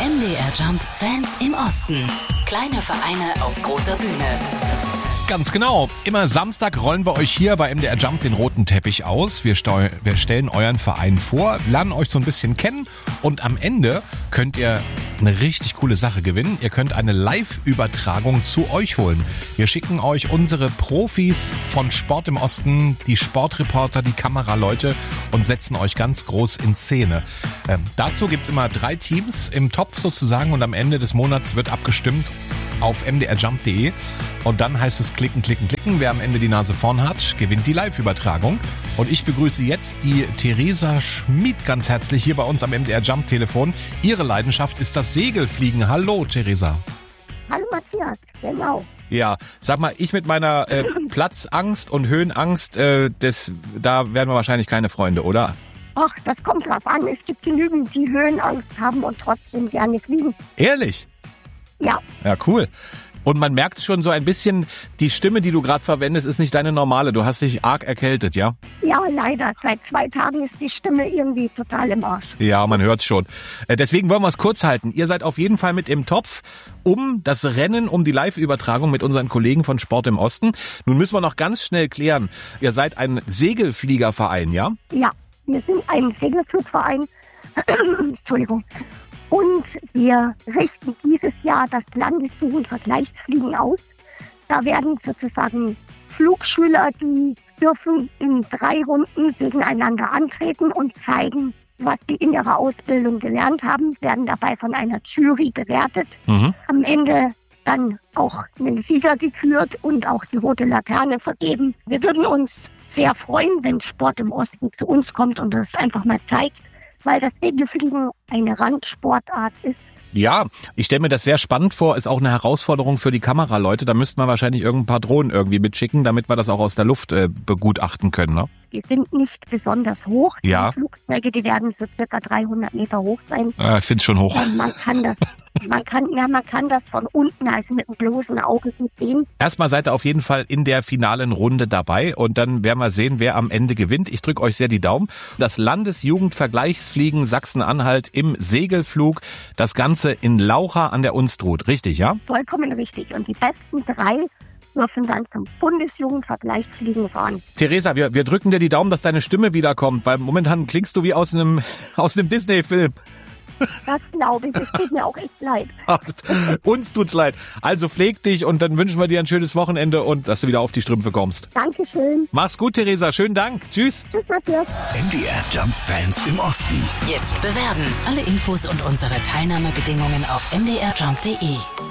MDR Jump Fans im Osten. Kleine Vereine auf großer Bühne. Ganz genau. Immer Samstag rollen wir euch hier bei MDR Jump den roten Teppich aus. Wir stellen euren Verein vor, lernen euch so ein bisschen kennen und am Ende könnt ihr eine richtig coole Sache gewinnen. Ihr könnt eine Live-Übertragung zu euch holen. Wir schicken euch unsere Profis von Sport im Osten, die Sportreporter, die Kameraleute und setzen euch ganz groß in Szene. Dazu gibt's immer 3 Teams im Topf sozusagen und am Ende des Monats wird abgestimmt auf mdrjump.de und dann heißt es klicken, klicken, klicken. Wer am Ende die Nase vorn hat, gewinnt die Live-Übertragung. Und ich begrüße jetzt die Theresa Schmid ganz herzlich hier bei uns am MDR Jump Telefon. Ihre Leidenschaft ist das Segelfliegen. Hallo Theresa. Hallo Matthias, genau. Ja, sag mal, ich mit meiner Platzangst und Höhenangst, da werden wir wahrscheinlich keine Freunde, oder? Ach, das kommt drauf an. Es gibt genügend, die Höhenangst haben und trotzdem gerne fliegen. Ehrlich? Ja. Ja, cool. Und man merkt schon so ein bisschen, die Stimme, die du gerade verwendest, ist nicht deine normale. Du hast dich arg erkältet, ja? Ja, leider. Seit 2 Tagen ist die Stimme irgendwie total im Arsch. Ja, man hört's schon. Deswegen wollen wir es kurz halten. Ihr seid auf jeden Fall mit im Topf um das Rennen, um die Live-Übertragung mit unseren Kollegen von Sport im Osten. Nun müssen wir noch ganz schnell klären. Ihr seid ein Segelfliegerverein, ja? Ja, wir sind ein Segelflugverein. Entschuldigung. Und wir richten dieses Jahr das Landesjugendvergleichsfliegen aus. Da werden sozusagen Flugschüler, die dürfen in 3 Runden gegeneinander antreten und zeigen, was sie in ihrer Ausbildung gelernt haben, werden dabei von einer Jury bewertet. Am Ende dann auch einen Sieger gekürt und auch die rote Laterne vergeben. Wir würden uns sehr freuen, wenn Sport im Osten zu uns kommt und das einfach mal zeigt, weil das Segelfliegen eine Randsportart ist. Ja, ich stelle mir das sehr spannend vor, ist auch eine Herausforderung für die Kameraleute. Da müsste man wahrscheinlich ein paar Drohnen irgendwie mitschicken, damit wir das auch aus der Luft begutachten können, ne? Die sind nicht besonders hoch. Ja. Die Flugzeuge, die werden so circa 300 Meter hoch sein. Ich finde es schon hoch. Man kann das von unten, also mit dem bloßen Auge sehen. Erstmal seid ihr auf jeden Fall in der finalen Runde dabei und dann werden wir sehen, wer am Ende gewinnt. Ich drücke euch sehr die Daumen. Das Landesjugendvergleichsfliegen Sachsen-Anhalt im Segelflug. Das Ganze in Laucha an der Unstrut. Richtig, ja? Vollkommen richtig. Und die besten 3 dürfen dann zum Bundesjugendvergleichsfliegen fahren. Theresa, wir drücken dir die Daumen, dass deine Stimme wiederkommt, weil momentan klingst du wie aus einem Disney-Film. Das glaube ich, es tut mir auch echt leid. Uns tut's leid. Also pfleg dich und dann wünschen wir dir ein schönes Wochenende und dass du wieder auf die Strümpfe kommst. Dankeschön. Mach's gut, Theresa. Schönen Dank. Tschüss. Tschüss, Matthias. MDR Jump Fans im Osten. Jetzt bewerben. Alle Infos und unsere Teilnahmebedingungen auf mdrjump.de.